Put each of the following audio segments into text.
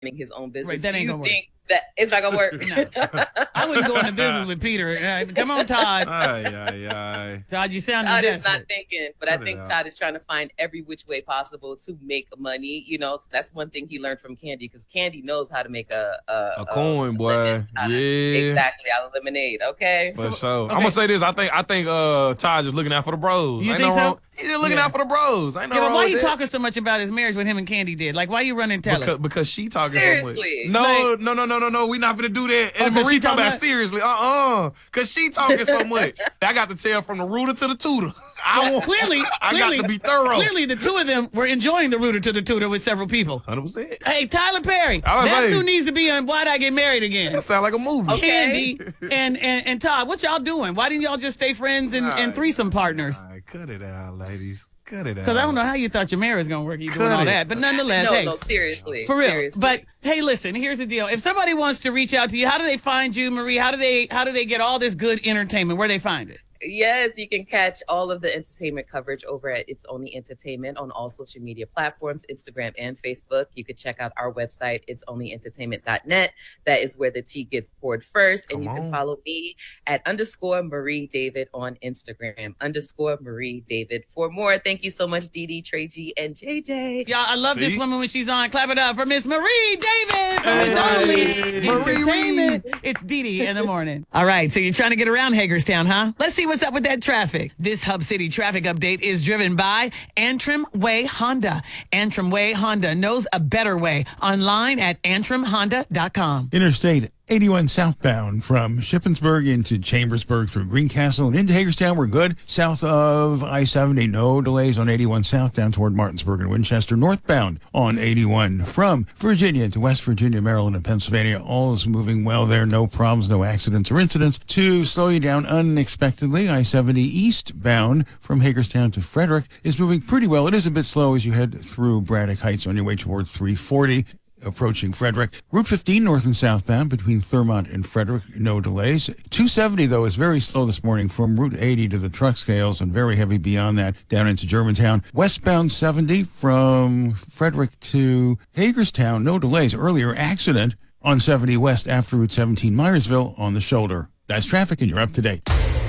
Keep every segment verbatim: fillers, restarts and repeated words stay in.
his own business. Right, that Do ain't you gonna think that it's not gonna work? No. I wouldn't go into business with Peter. Uh, come on, Todd. Ay, ay, ay. Todd, you sound Todd is desperate. not thinking, but Cut I it think out. Todd is trying to find every which way possible to make money. You know, so that's one thing he learned from Candy, because Candy knows how to make a a, A coin, boy. lemon out of- Yeah. exactly out of lemonade. Okay, For So- sure. okay. I'm gonna say this. I think I think uh Todd just looking out for the bros. You Ain't think no so? wrong. He's just looking Yeah. out for the bros. Ain't no Yeah, but wrong why with you that. talking so much about his marriage with him and Candy did? Like, why you running tell Because, it? because she talking Seriously. so much. No, Like- no, no, no, no, no. We not gonna do that. Oh, And 'cause Marie she talking talking about about- seriously. Uh-uh. Cause she talking so much. I got to tell from the rooter to the tutor. I Well, want, clearly, I clearly, got to be thorough. Clearly, the two of them were enjoying the rooter to the tutor with several people. one hundred percent. Hey, Tyler Perry, I was that's like- who needs to be on Why'd I Get Married Again? That sound like a movie. Okay. Candy and, and, and Todd, what y'all doing? Why didn't y'all just stay friends and, and Alright. threesome partners? All right, cut it out, ladies. Cut it out. Because I don't know how you thought your marriage was going to work. You doing Cut all it. that. But nonetheless, no, hey, no, seriously, for real. seriously. But hey, listen, here's the deal. If somebody wants to reach out to you, how do they find you, Marie? How do they how do they get all this good entertainment? Where do they find it? Yes, you can catch all of the entertainment coverage over at It's Only Entertainment on all social media platforms, Instagram and Facebook. You could check out our website, its only entertainment dot net. That is where the tea gets poured first. And Come you on. can follow me at underscore Marie David on Instagram, underscore Marie David for more. Thank you so much, Dee Dee, Trey G, and J J. Y'all, I love this See? woman when she's on. Clap it up for Miss Marie Davis. from It's Hey, Only Marie. Entertainment. It's Dee Dee in the morning. All right, so you're trying to get around Hagerstown, huh? Let's see what's up with that traffic. This Hub City traffic update is driven by Antrim Way Honda. Antrim Way Honda knows a better way. Online at antrim honda dot com. Interstate eighty-one southbound from Shippensburg into Chambersburg through Greencastle and into Hagerstown. We're good. South of I seventy, no delays on eighty-one southbound toward Martinsburg and Winchester. Northbound on eighty-one from Virginia to West Virginia, Maryland, and Pennsylvania. All is moving well there. No problems, no accidents or incidents. To slow you down unexpectedly, I seventy eastbound from Hagerstown to Frederick is moving pretty well. It is a bit slow as you head through Braddock Heights on your way toward three forty. Approaching Frederick. Route fifteen north and southbound between Thurmont and Frederick, no delays. two seventy, though, is very slow this morning from Route eighty to the truck scales and very heavy beyond that down into Germantown. Westbound seventy from Frederick to Hagerstown, no delays. Earlier accident on seventy west after Route seventeen, Myersville on the shoulder. That's traffic and you're up to date.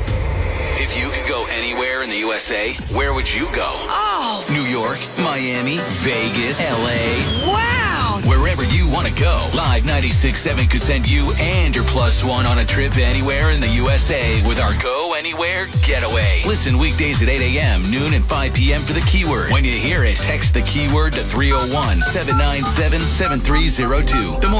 If you could go anywhere in the U S A, where would you go? Oh, New York, Miami, Vegas, L A. wow. Wherever you want to go, Live ninety-six point seven could send you and your plus one on a trip anywhere in the U S A with our Go Anywhere Getaway. Listen weekdays at eight a.m., noon, and five p.m. for the keyword. When you hear it, text the keyword to three oh one, seven nine seven, seven three oh two. The more